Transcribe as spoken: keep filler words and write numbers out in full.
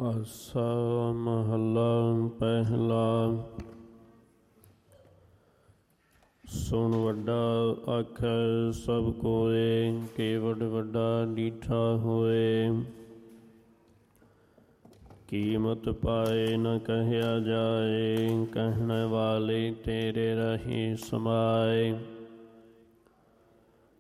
ਆਸਾ ਮਹੱਲਾ ਪਹਿਲਾ। ਸੁਣ ਵੱਡਾ ਆਖੈ ਸਭ ਕੋਇ, ਕੇਵਡ ਵੱਡਾ ਡੀਠਾ ਹੋਏ। ਕੀਮਤ ਪਾਏ ਨ ਕਹਿਆ ਜਾਏ, ਕਹਿਣ ਵਾਲੇ ਤੇਰੇ ਰਹੀ ਸਮਾਏ।